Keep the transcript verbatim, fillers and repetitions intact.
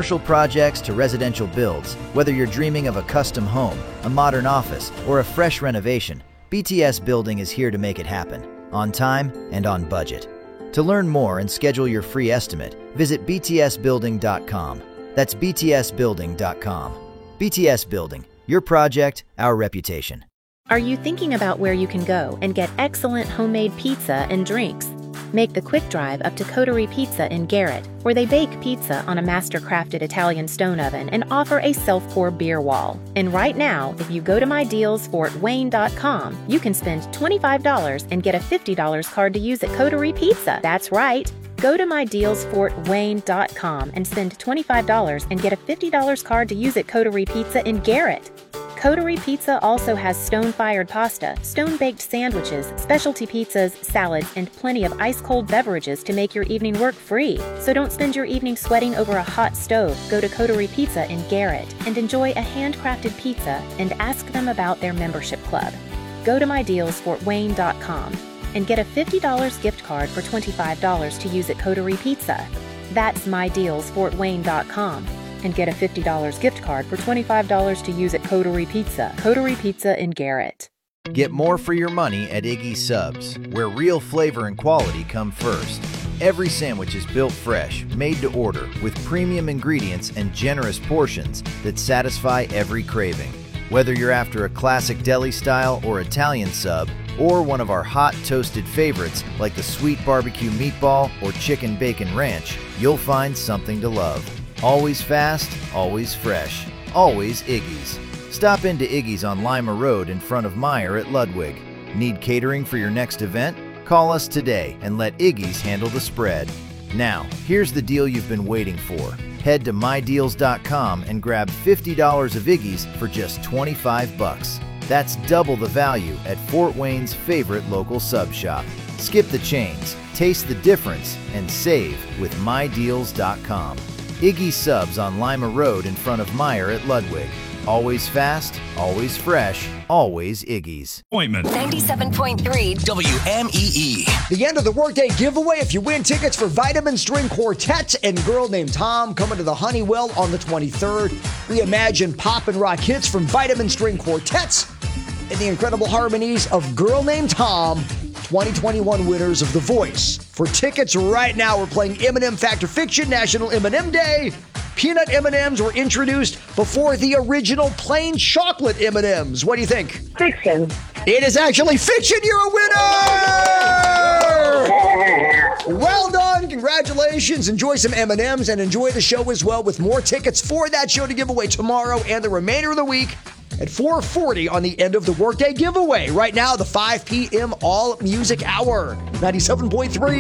commercial projects to residential builds, whether you're dreaming of a custom home, a modern office, or a fresh renovation, B T S Building is here to make it happen, on time and on budget. To learn more and schedule your free estimate, visit b t s building dot com. That's b t s building dot com. B T S Building, your project, our reputation. Are you thinking about where you can go and get excellent homemade pizza and drinks? Make the quick drive up to Coterie Pizza in Garrett, where they bake pizza on a master-crafted Italian stone oven and offer a self-pour beer wall. And right now, if you go to my deals fort wayne dot com, you can spend twenty-five dollars and get a fifty dollars card to use at Coterie Pizza. That's right! Go to my deals fort wayne dot com and spend twenty-five dollars and get a fifty dollars card to use at Coterie Pizza in Garrett. Coterie Pizza also has stone-fired pasta, stone-baked sandwiches, specialty pizzas, salads, and plenty of ice-cold beverages to make your evening work free. So don't spend your evening sweating over a hot stove. Go to Coterie Pizza in Garrett and enjoy a handcrafted pizza and ask them about their membership club. Go to my deals fort wayne dot com and get a fifty dollars gift card for twenty-five dollars to use at Coterie Pizza. That's my deals fort wayne dot com. And get a fifty dollars gift card for twenty-five dollars to use at Coterie Pizza. Coterie Pizza in Garrett. Get more for your money at Iggy's Subs, where real flavor and quality come first. Every sandwich is built fresh, made to order, with premium ingredients and generous portions that satisfy every craving. Whether you're after a classic deli style or Italian sub, or one of our hot toasted favorites like the sweet barbecue meatball or chicken bacon ranch, you'll find something to love. Always fast, always fresh, always Iggy's. Stop into Iggy's on Lima Road in front of Meyer at Ludwig. Need catering for your next event? Call us today and let Iggy's handle the spread. Now, here's the deal you've been waiting for. Head to my deals dot com and grab fifty dollars of Iggy's for just twenty-five bucks. That's double the value at Fort Wayne's favorite local sub shop. Skip the chains, taste the difference, and save with my deals dot com. Iggy's Subs on Lima Road in front of Meyer at Ludwig. Always fast, always fresh, always Iggy's. Appointment. ninety-seven point three W M E E. The end of the workday giveaway if you win tickets for Vitamin String Quartet and Girl Named Tom coming to the Honeywell on the twenty-third. Reimagine pop and rock hits from Vitamin String Quartets and the incredible harmonies of Girl Named Tom, twenty twenty-one winners of The Voice. For tickets right now, we're playing M and M Fact or Fiction, National M and M Day. Peanut M and M's were introduced before the original plain chocolate M and M's. What do you think? Fiction. It is actually fiction. You're a winner! Well done. Congratulations. Enjoy some M and M's and enjoy the show as well with more tickets for that show to give away tomorrow and the remainder of the week at four forty on the end of the workday giveaway. Right now, the five p.m. All Music Hour, ninety-seven point three.